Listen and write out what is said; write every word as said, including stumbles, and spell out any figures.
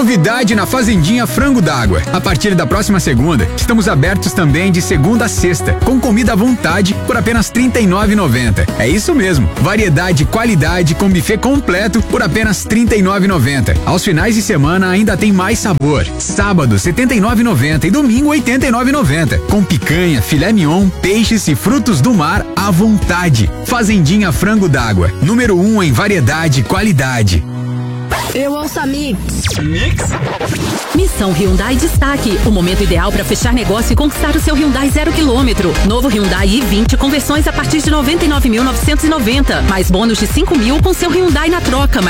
Novidade na Fazendinha Frango d'Água. A partir da próxima segunda, estamos abertos também de segunda a sexta, com comida à vontade por apenas trinta e nove reais e noventa centavos. É isso mesmo, variedade e qualidade com buffet completo por apenas trinta e nove reais e noventa centavos. Aos finais de semana ainda tem mais sabor. Sábado setenta e nove reais e noventa centavos e domingo oitenta e nove reais e noventa centavos. Com picanha, filé mignon, peixes e frutos do mar à vontade. Fazendinha Frango d'Água, número um em variedade e qualidade. Eu ouço a Mix. Mix? Missão Hyundai Destaque. O momento ideal para fechar negócio e conquistar o seu Hyundai zero quilômetro. Novo Hyundai i vinte com versões a partir de noventa e nove mil novecentos e noventa. Mais bônus de cinco mil com seu Hyundai na troca.